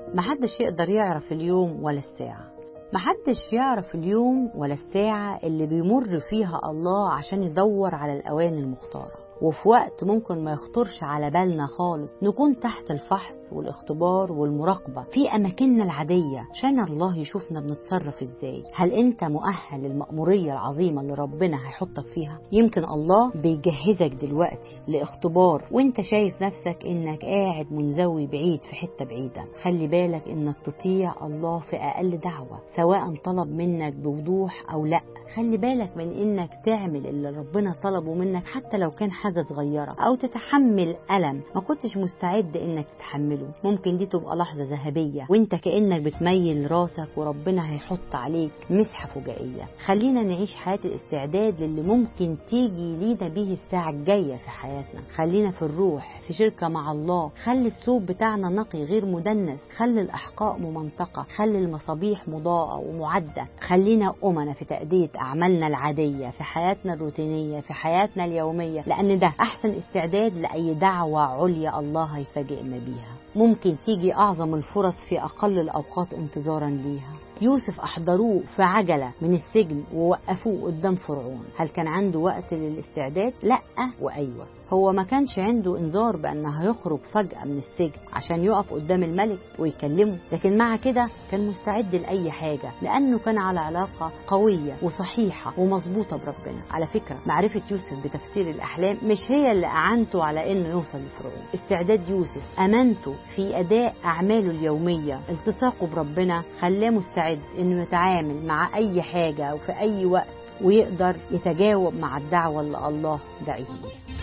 محدش يقدر يعرف اليوم ولا الساعة. محدش يعرف اليوم ولا الساعة اللي بيمر فيها الله عشان يدور على الأوان المختارة، وفي وقت ممكن ما يخطرش على بالنا خالص نكون تحت الفحص والاختبار والمراقبة في أماكننا العادية عشان الله يشوفنا بنتصرف إزاي. هل أنت مؤهل للمأمورية العظيمة اللي ربنا هيحطك فيها؟ يمكن الله بيجهزك دلوقتي لاختبار وانت شايف نفسك انك قاعد منزوي بعيد في حتة بعيدة. خلي بالك انك تطيع الله في أقل دعوة سواء طلب منك بوضوح أو لأ. خلي بالك من انك تعمل اللي ربنا طلبه منك حتى لو كان حاجة صغيرة، أو تتحمل ألم ما كنتش مستعد إنك تتحمله. ممكن دي تبقى لحظة ذهبية وإنت كأنك بتميل راسك وربنا هيحط عليك مسحة فجائية. خلينا نعيش حياة الاستعداد للي ممكن تيجي لينا به الساعة الجاية في حياتنا. خلينا في الروح في شركة مع الله. خلي الثوب بتاعنا نقي غير مدنس. خلي الأحقاء ممنطقة. خلي المصابيح مضاءة ومعدة. خلينا أمنا في تأدية أعمالنا العادية، في حياتنا الروتينية، في حياتنا اليومية، لأن ده أحسن استعداد لأي دعوة عليا الله هيفاجئنا بيها. ممكن تيجي أعظم الفرص في أقل الأوقات انتظارا ليها. يوسف أحضروه في عجلة من السجن ووقفوه قدام فرعون. هل كان عنده وقت للاستعداد؟ لأ وأيوة. هو ما كانش عنده انذار بأنه هيخرج فجأة من السجن عشان يقف قدام الملك ويكلمه، لكن مع كده كان مستعد لأي حاجة لأنه كان على علاقة قوية وصحيحة ومظبوطة بربنا. على فكرة معرفة يوسف بتفسير الأحلام مش هي اللي أعنته على إنه يوصل لفرعون. استعداد يوسف، أمانته في أداء أعماله اليومية، التصاقه بربنا خلاه مستعد إنه يتعامل مع أي حاجة وفي أي وقت ويقدر يتجاوب مع الدعوة اللي الله دعيه.